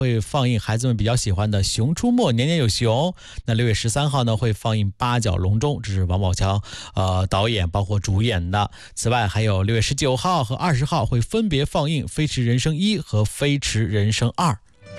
会放映孩子们比较喜欢的《熊出没》年年有熊。那6月13号呢会放映《八角笼中》，这是王宝强导演包括主演的。此外还有6月19号和20号会分别放映《飞驰人生1》和《飞驰人生2》。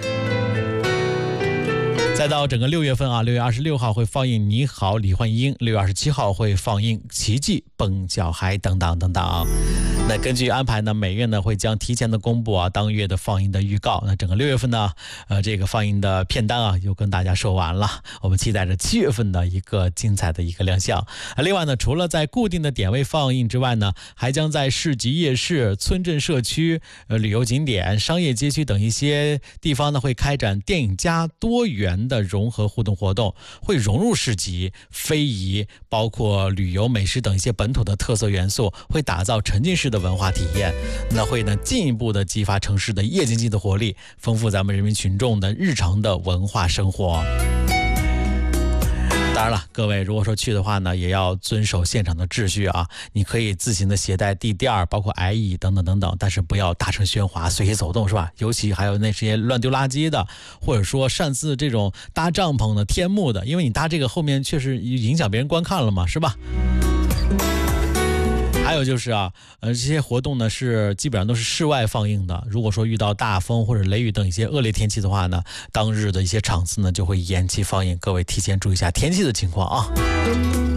再到整个6月份啊，6月26号会放映《你好，李焕英》，6月27号会放映《奇迹蹦脚孩》等等等等。那根据安排呢，每月呢会将提前的公布当月的放映的预告。那整个6月份呢，这个放映的片单啊，又跟大家说完了。我们期待着7月份的一个精彩的一个亮相。另外呢，除了在固定的点位放映之外呢，还将在市集夜市、村镇社区、旅游景点、商业街区等一些地方呢，会开展电影加多元的融合互动活动，会融入市集、非遗，包括旅游、美食等一些本土的特色元素，会打造沉浸式的文化体验。那会呢进一步的激发城市的夜经济的活力，丰富咱们人民群众的日常的文化生活。当然了，各位如果说去的话呢，也要遵守现场的秩序啊。你可以自行的携带地垫，包括矮椅等等等等，但是不要大声喧哗、随意走动，是吧？尤其还有那些乱丢垃圾的，或者说擅自这种搭帐篷的、天幕的，因为你搭这个后面确实影响别人观看了嘛，是吧？还有就是这些活动呢是基本上都是室外放映的。如果说遇到大风或者雷雨等一些恶劣天气的话呢，当日的一些场次呢就会延期放映。各位提前注意一下天气的情况啊。